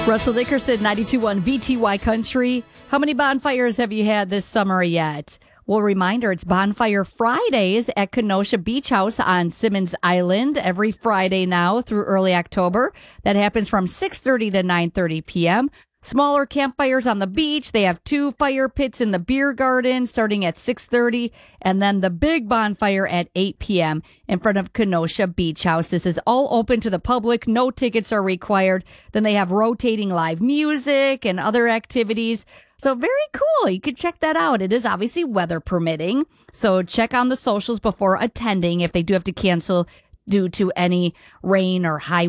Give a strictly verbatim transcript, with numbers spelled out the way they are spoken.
Russell Dickerson, ninety-two point one B T Y Country. How many bonfires have you had this summer yet? Well, reminder, it's Bonfire Fridays at Kenosha Beach House on Simmons Island every Friday now through early October. That happens from six thirty to nine thirty p.m. Smaller campfires on the beach. They have two fire pits in the beer garden starting at six thirty, and then the big bonfire at eight p.m. in front of Kenosha Beach House. This is all open to the public. No tickets are required. Then they have rotating live music and other activities. So very cool. You could check that out. It is obviously weather permitting. So check on the socials before attending if they do have to cancel due to any rain or high